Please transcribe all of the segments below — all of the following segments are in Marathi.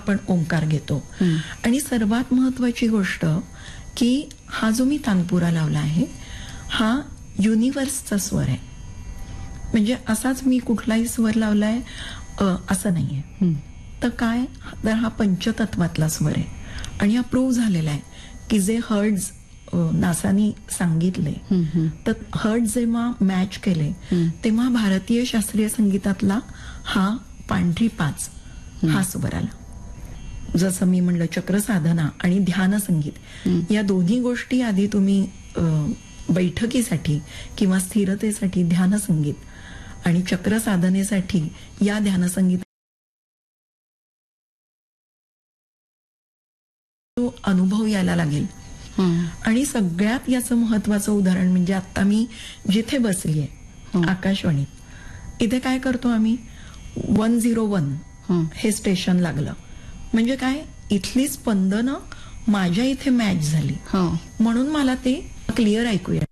आपण ओंकार घेतो. आणि सर्वात महत्वाची गोष्ट की हा जो मी तानपुरा लावला आहे हा युनिव्हर्सचा स्वर आहे. म्हणजे असाच मी कुठलाही स्वर लावलाय असं नाहीये. तर काय, तर हा पंचतत्वातला स्वर आहे आणि हा प्रूव्ह झालेला आहे की जे हर्ट्ज नासानी सांगितले तर हर्ट्ज जेव्हा मॅच केले तेव्हा भारतीय शास्त्रीय संगीतातला हा पांढरी 5 हा स्वर आला. जसं मी म्हणलं चक्र साधना आणि ध्यान संगीत या दोन्ही गोष्टी आधी तुम्ही बैठकीसाठी किंवा स्थिरतेसाठी ध्यान संगीत आणि चक्र साधनेसाठी या ध्यान संगीत अनुभव यायला लागेल. आणि सगळ्यात याचं महत्वाचं उदाहरण म्हणजे आता मी जिथे बसलीये आकाशवाणीत, इथे काय करतो आम्ही 101 हे स्टेशन लागलं म्हणजे काय, इथली स्पंदनं माझ्या इथे मॅच झाली म्हणून मला ते क्लिअर ऐकू येणार.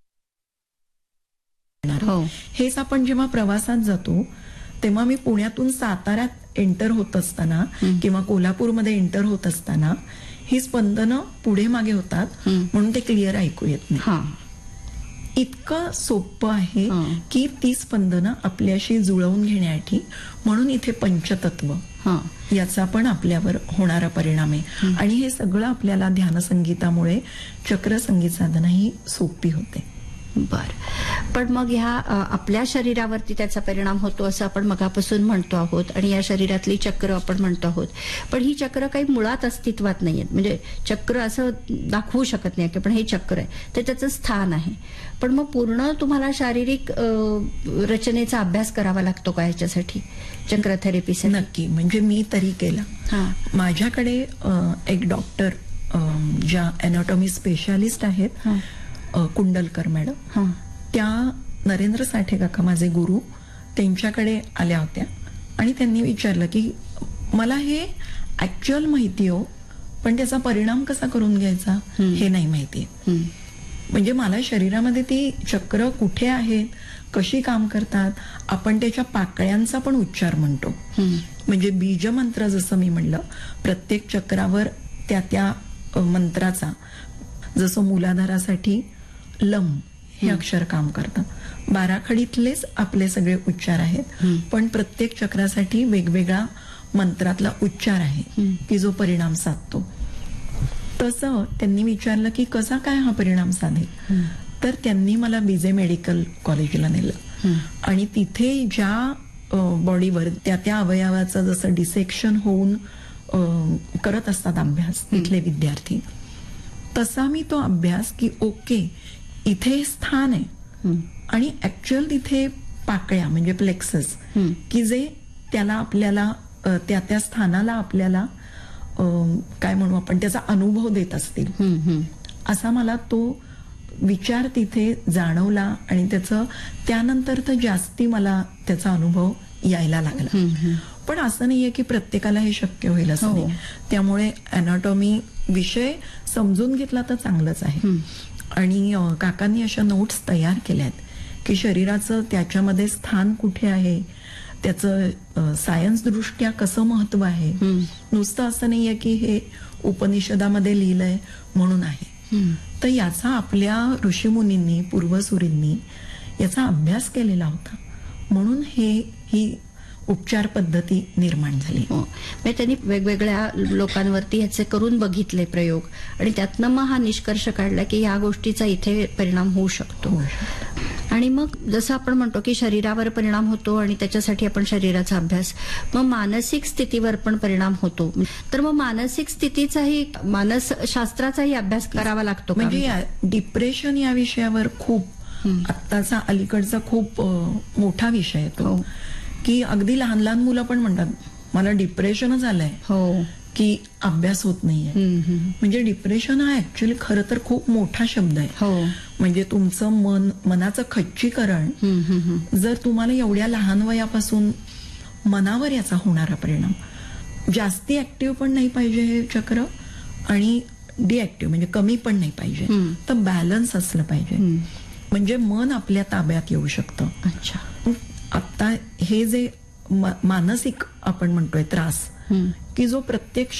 हेच आपण जेव्हा प्रवासात जातो तेव्हा मी पुण्यातून साताऱ्यात एंटर होत असताना किंवा कोल्हापूरमध्ये एंटर होत असताना ही स्पंदनं पुढे मागे होतात म्हणून ते क्लिअर ऐकू येत नाही. इतकं सोपं आहे की ती स्पंदनं आपल्याशी जुळवून घेण्यासाठी. म्हणून इथे पंचतत्व याचा पण आपल्यावर होणारा परिणाम आहे. आणि हे सगळं आपल्याला ध्यान संगीतामुळे चक्र संगीत साधना ही सोपी होते. बर, पण मग ह्या आपल्या शरीरावरती त्याचा परिणाम होतो असं आपण मगापासून म्हणतो आहोत आणि या शरीरातली चक्र आपण म्हणतो आहोत, पण ही चक्र काही मुळात अस्तित्वात नाहीयेत. म्हणजे चक्र असं दाखवू शकत नाही की पण हे चक्र आहे, ते त्याचं स्थान आहे. पण मग पूर्ण तुम्हाला शारीरिक रचनेचा अभ्यास करावा लागतो का ह्याच्यासाठी, चक्र थेरपीसाठी? नक्की, म्हणजे मी तरी केला. माझ्याकडे एक डॉक्टर ज्या अॅनाटॉमी स्पेशालिस्ट आहेत कुंडलकर मॅडम, त्या नरेंद्र साठे काका माझे गुरु त्यांच्याकडे आल्या होत्या आणि त्यांनी विचारलं की मला हे ऍक्च्युअल माहिती हो पण त्याचा परिणाम कसा करून घ्यायचा हे नाही माहिती. म्हणजे मला शरीरामध्ये ती चक्र कुठे आहेत, कशी काम करतात, आपण त्याच्या पाकळ्यांचा पण उच्चार म्हणतो. म्हणजे बीज मंत्र जसं मी म्हणलं प्रत्येक चक्रावर त्या त्या मंत्राचा, जसं मूलाधारासाठी लम हे अक्षर काम करतं. 12 खडीतलेच आपले सगळे उच्चार आहेत पण प्रत्येक चक्रासाठी वेगवेगळा मंत्रातला उच्चार आहे की जो परिणाम साधतो. तसं त्यांनी विचारलं की कसा काय हा परिणाम साधेल, तर त्यांनी मला बीजे मेडिकल कॉलेजला नेलं आणि तिथे ज्या बॉडीवर त्या त्या अवयवाचं जसं डिसेक्शन होऊन करत असतात अभ्यास तिथले विद्यार्थी, तसा मी तो अभ्यास की ओके इथे स्थान आहे आणि ऍक्च्युअल तिथे पाकळ्या म्हणजे प्लेक्सस की जे त्याला आपल्याला त्या त्या स्थानाला आपल्याला काय म्हणू आपण त्याचा अनुभव देत असतील असा मला तो विचार तिथे जाणवला आणि त्याचं त्यानंतर तर जास्ती मला त्याचा अनुभव यायला लागला. पण असं नाहीये की प्रत्येकाला हे शक्य होईल असं नाही. त्यामुळे अॅनाटॉमी विषय समजून घेतला तर चांगलंच आहे. आणि काकांनी अशा नोट्स तयार केल्यात की शरीराचं त्याच्यामध्ये स्थान कुठे आहे, त्याचं सायन्स दृष्ट्या कसं महत्व आहे. नुसतं असं नाहीये की हे उपनिषदामध्ये लिहिलंय म्हणून आहे. तर याचा आपल्या ऋषीमुनींनी पूर्वसुरींनी याचा अभ्यास केलेला होता म्हणून ही उपचार पद्धती निर्माण झाली. त्यांनी वेगवेगळ्या लोकांवरती ह्याचे करून बघितले प्रयोग आणि त्यातनं मग हा निष्कर्ष काढला की या गोष्टीचा इथे परिणाम होऊ शकतो. आणि मग जसं आपण म्हणतो की शरीरावर परिणाम होतो आणि त्याच्यासाठी आपण शरीराचा अभ्यास, मग मानसिक स्थितीवर पण परिणाम होतो. तर मग मानसिक स्थितीचाही मानसशास्त्राचाही अभ्यास करावा लागतो. म्हणजे डिप्रेशन या विषयावर खूप आत्ताचा अलीकडचा खूप मोठा विषय आहे तो की अगदी लहान लहान मुलं पण म्हणतात मला डिप्रेशनच आलंय की अभ्यास होत नाहीये. म्हणजे डिप्रेशन हा ऍक्च्युअली खरं तर खूप मोठा शब्द आहे. म्हणजे तुमचं मनाचं खच्चीकरण, जर तुम्हाला एवढ्या लहान वयापासून मनावर याचा होणारा परिणाम, जास्ती ऍक्टिव्ह पण नाही पाहिजे हे चक्र आणि डिऍक्टिव्ह म्हणजे कमी पण नाही पाहिजे, तर बॅलन्स असलं पाहिजे म्हणजे मन आपल्या ताब्यात येऊ शकतं. अच्छा, आता हे जे मानसिक आपण म्हणतोय त्रास की जो प्रत्येक